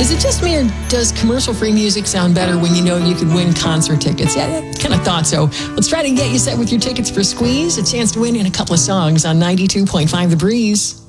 Is it just me, or does commercial-free music sound better when you know you could win concert tickets? Yeah, I kind of thought so. Let's try to get you set with your tickets for Squeeze. A chance to win in a couple of songs on 92.5 The Breeze.